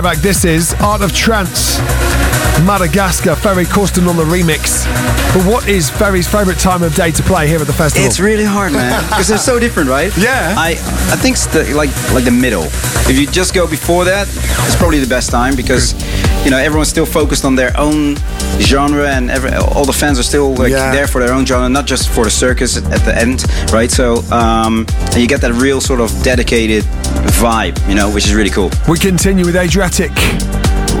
Back, this is Art of Trance, Madagascar, Ferry Corsten on the remix. But what is Ferry's favourite time of day to play here at the festival? It's really hard, man, because they're so different, right? Yeah. I think it's like the middle. If you just go before that, it's probably the best time, because everyone's still focused on their own genre, and all the fans are still there for their own genre, not just for the circus at the end, right? So you get that real sort of dedicated vibe, which is really cool. We continue with Adriatic.